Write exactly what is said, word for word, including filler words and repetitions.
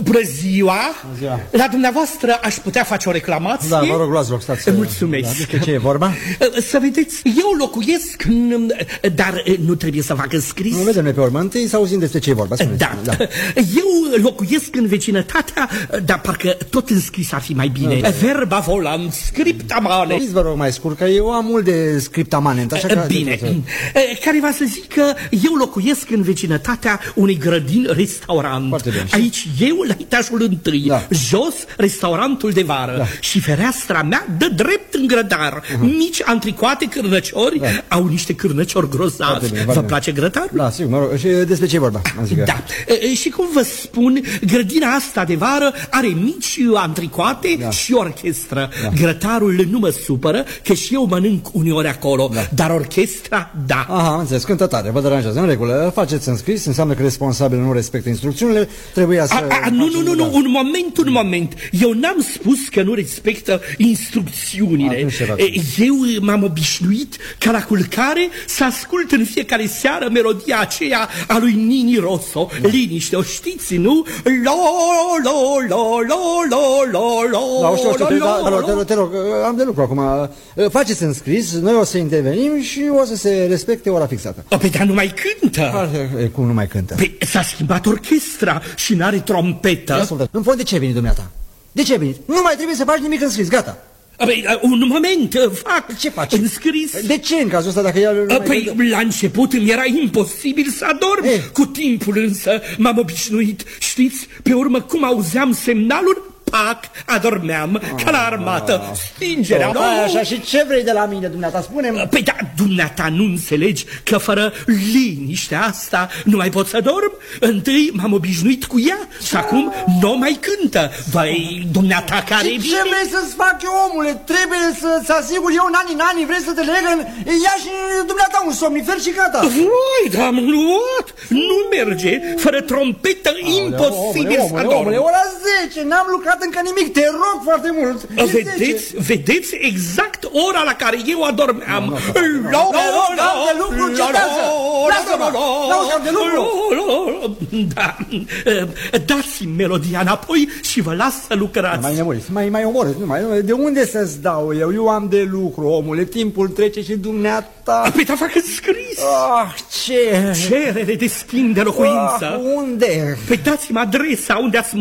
Bună ziua! ziua! La dumneavoastră aș putea face o reclamație? Da, vă rog, luați loc, stați. Mulțumesc. Da, despre ce e vorba? Să vedeți, eu locuiesc în... Dar nu trebuie să facă scris. Nu vedem pe urmă, întâi să auzim despre ce e vorba. Da. da. Eu locuiesc în vecinătatea, dar parcă tot în scris ar fi mai bine. Da. Verba volant, scriptamane. Știți, vă rog, mai scurt, că eu am mult de scriptamane, așa că... Bine. Care va să zic că eu locuiesc în vecinătatea unui grădin-restaurant. Aici eu la etajul întâi, da. Jos restaurantul de vară, da. Și fereastra mea dă drept în grădar. uh-huh. Mici antricoate cârnăciori, da. Au niște cârnăciori grozavi. Vă bine. Place grătarul? Da, sigur, mă rog. Și despre ce e vorba? Da. E, și cum vă spun, grădina asta de vară are mici antricoate, da. Și orchestră. Da. Grătarul nu mă supără, că și eu mănânc uneori acolo, da. Dar orchestra, da. Aha, înțeles, cântă tare, vă deranjează. În regulă, faceți înscris, înseamnă că responsabilul nu respectă instrucțiunile, trebuia să... A, a, nu, nu, nu, nu, un moment, un moment. Eu n-am spus că nu respectă instrucțiunile. A, eu m-am obișnuit ca la culcare să ascult în fiecare seară melodia aceea a lui Nini Rosso. Da. Liniște, o știți, nu? Lo, lo, lo, lo, lo, lo, lo. Da, o știu, o știu, te, da, te, rog, te rog, am de lucru acum. Faceți înscris, noi o să intervenim și o să se respecte ora fixată. Păi, dar nu mai cântă. Cum nu mai cântă? Păi, s-a schimbat orchestra și n-are trompetă. În fond, de ce ai venit dumneata? De ce ai venit? Nu mai trebuie să faci nimic înscris, gata. Păi, un moment, fac. Ce faci? Înscris. De ce în cazul ăsta dacă ea... Păi, la început îmi era imposibil să adorm. E. Cu timpul însă m-am obișnuit. Știți, pe urmă cum auzeam semnalul, pac, adormeam, ah, ca la armată, stingerea. Oh, așa, și ce vrei de la mine, dumneata, spune-mi? Păi da, dumneata nu înțelegi că fără liniștea asta nu mai pot să dorm? Întâi m-am obișnuit cu ea și acum nu mai cântă. Vai, dumneata care și ce vrei să-ți fac eu, omule? Trebuie să-ți asigur eu, nani, nani, vrei să te leg în... Ia și dumneata un somnifer și gata. Vai, dar am luat. Nu merge, fără trompetă, imposibil să adorm. Omule, ora zece, n-am lucrat încă nimic, te rog foarte mult. Vedeți, vedeți exact ora la care eu adormeam. De lucru, cedează. Lasă-mă, n-auzeam de lucru. Da, dați-mi melodia înapoi și vă las să lucrați. Mai nemuriți, mai, mai omorâți, nu mai, de unde să-ți dau eu? Eu am de lucru, omule, timpul trece și dumneata. Păi, dar facă scris. Ah, ce? Cerere de schimb de locuință. Unde? Păi dați-mi adresa unde ați